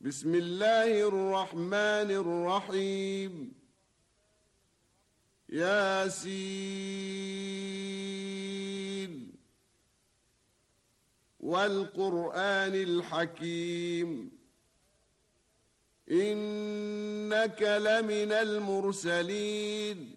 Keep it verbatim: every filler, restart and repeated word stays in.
بسم الله الرحمن الرحيم ياسين والقرآن الحكيم إنك لمن المرسلين